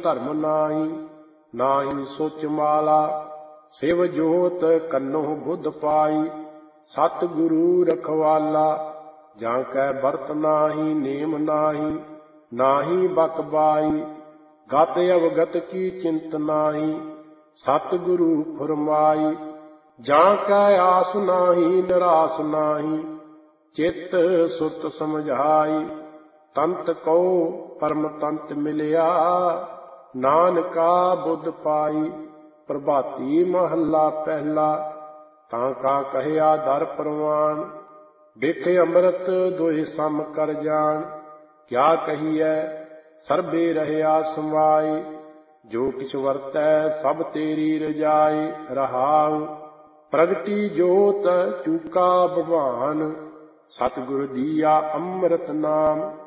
ਧਰਮ ਨਾਹੀ, ਨਾਹੀ ਸੋਚ ਮਾਲਾ। ਸਿਵ ਜੋਤ ਕੰਨੋਂ ਬੁੱਧ ਪਾਈ, ਸਤਿਗੁਰੂ ਰਖਵਾਲਾ। ਜਾਂ ਕੈ ਬਰਤ ਨਾਹੀ, ਨੇਮ ਨਾਹੀ, ਨਾਹੀ ਬਕਬਾਈ। ਗਤ ਅਵਗਤ ਕੀ ਚਿੰਤ ਨਾਹੀ, ਸਤਿਗੁਰੂ ਫੁਰਮਾਈ। ਜਾਂ ਕੈ ਆਸ ਨਾਹੀ, ਨਿਰਾਸ ਨਾਹੀ, ਚਿੱਤ ਸੁਰਤ ਸਮਝਾਈ। ਤੰਤ ਕਉ ਪਰਮ ਤੰਤ ਮਿਲਿਆ, ਨਾਨਕਾ ਬੁੱਧ ਪਾਈ। ਪ੍ਰਭਾਤੀ ਮਹੱਲਾ ਪਹਿਲਾ। ਤਾਂ ਕਾ ਕਹਿਆ ਦਰ ਪ੍ਰਵਾਨ, ਬਿਖ ਅੰਮ੍ਰਿਤ ਦੋਹਿ ਸਮ ਕਰ ਜਾਣ। ਕਿਆ ਕਹੀਐ ਸਰਬੇ ਰਹਿਆ ਸਮਾਈ, ਜੋ ਕਿਛ ਵਰਤੈ ਸਭ ਤੇਰੀ ਰਜਾਈ। ਰਹਾਉ ਪ੍ਰਗਟੀ ਜੋਤ ਚੂਕਾ ਭਗਵਾਨ, ਸਤਿਗੁਰ ਦੀਆ ਅੰਮ੍ਰਿਤ ਨਾਮ।